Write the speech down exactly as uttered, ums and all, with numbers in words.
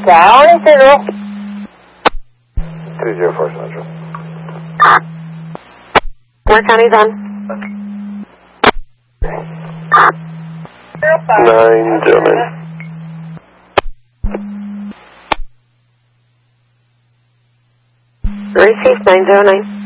Down zero. two zero four Central. Where county's on? nine zero nine. Receive nine zero nine.